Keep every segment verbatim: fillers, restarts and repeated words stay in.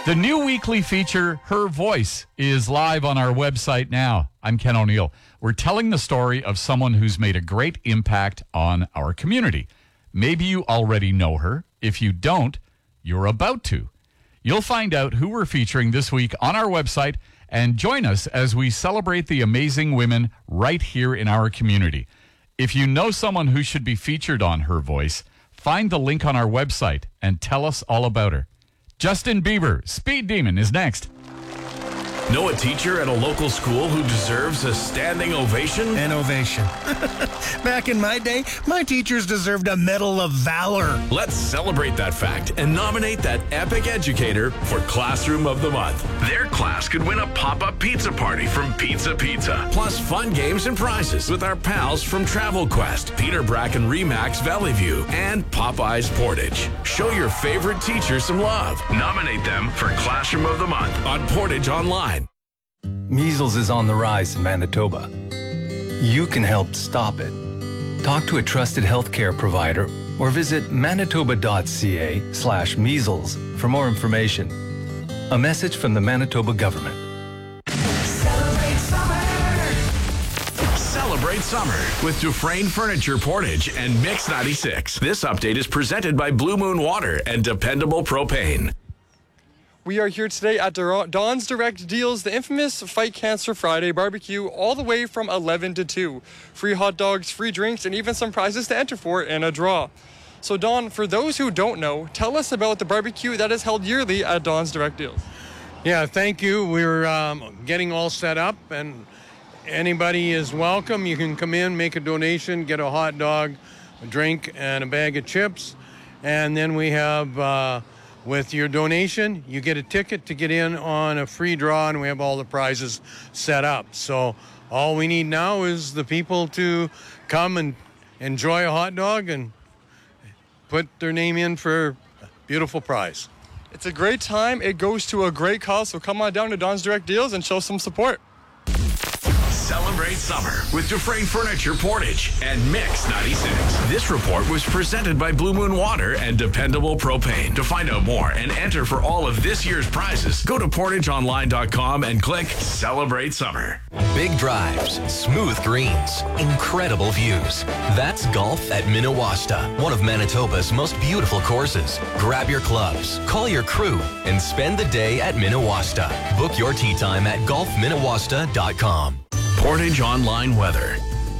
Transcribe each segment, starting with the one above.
The new weekly feature, Her Voice, is live on our website now. I'm Ken O'Neill. We're telling the story of someone who's made a great impact on our community. Maybe you already know her. If you don't, you're about to. You'll find out who we're featuring this week on our website and join us as we celebrate the amazing women right here in our community. If you know someone who should be featured on Her Voice, find the link on our website and tell us all about her. Justin Bieber, Speed Demon, is next. Know a teacher at a local school who deserves a standing ovation? An ovation. Back in my day, my teachers deserved a Medal of Valor. Let's celebrate that fact and nominate that epic educator for Classroom of the Month. Their class could win a pop-up pizza party from Pizza Pizza, plus fun games and prizes with our pals from Travel Quest, Peter Bracken Remax Valley View, and Popeyes Portage. Show your favorite teacher some love. Nominate them for Classroom of the Month on Portage Online. Measles is on the rise in Manitoba. You can help stop it. Talk to a trusted healthcare provider or visit manitoba.ca slash measles for more information. A message from the Manitoba government. Celebrate summer! Celebrate summer with Dufresne Furniture Portage and Mix ninety-six. This update is presented by Blue Moon Water and Dependable Propane. We are here today at Dawn's Direct Deals, the infamous Fight Cancer Friday barbecue, all the way from eleven to two. Free hot dogs, free drinks, and even some prizes to enter for in a draw. So Dawn, for those who don't know, tell us about the barbecue that is held yearly at Dawn's Direct Deals. Yeah, thank you. We're um, getting all set up, and anybody is welcome. You can come in, make a donation, get a hot dog, a drink, and a bag of chips. And then we have... Uh, With your donation, you get a ticket to get in on a free draw, and we have all the prizes set up. So all we need now is the people to come and enjoy a hot dog and put their name in for a beautiful prize. It's a great time. It goes to a great cause, so come on down to Dawn's Direct Deals and show some support. Celebrate summer with Dufresne Furniture Portage and Mix ninety-six. This report was presented by Blue Moon Water and Dependable Propane. To find out more and enter for all of this year's prizes, go to portage online dot com and click Celebrate Summer. Big drives, smooth greens, incredible views. That's golf at Minnewasta, one of Manitoba's most beautiful courses. Grab your clubs, call your crew, and spend the day at Minnewasta. Book your tee time at golf minnewasta dot com. Portage Online weather.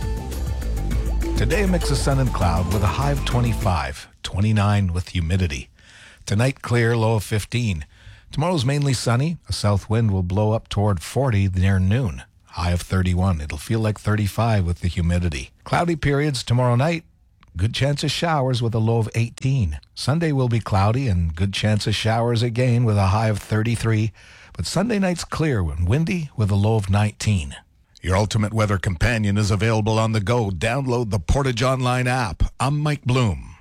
Today, a mix of sun and cloud with a high of twenty-five, twenty-nine with humidity. Tonight, clear, low of fifteen. Tomorrow's mainly sunny. A south wind will blow up toward forty near noon. High of thirty-one. It'll feel like thirty-five with the humidity. Cloudy periods tomorrow night. Good chance of showers with a low of eighteen. Sunday will be cloudy and good chance of showers again with a high of thirty-three. But Sunday night's clear and windy with a low of nineteen. Your ultimate weather companion is available on the go. Download the Portage Online app. I'm Mike Bloom.